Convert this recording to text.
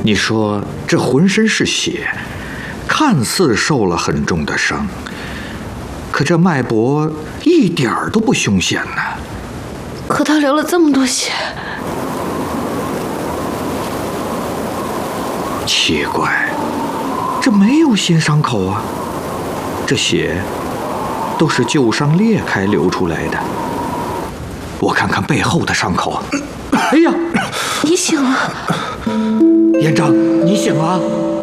你说这浑身是血，看似受了很重的伤，可这脉搏一点儿都不凶险呢。 可他流了这么多血， 奇怪，这没有新伤口啊，这血都是旧伤裂开流出来的。我看看背后的伤口，哎呀， 你醒了。 院长，你醒了。